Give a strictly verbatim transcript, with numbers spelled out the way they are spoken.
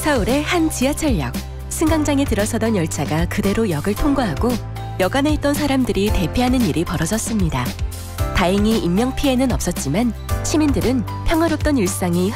서울의 한 지하철역. 승강장에 들어서던 열차가 그대로 역을 통과하고 역 안에 있던 사람들이 대피하는 일이 벌어졌습니다. 다행히 인명피해는 없었지만 시민들은 평화롭던 일상이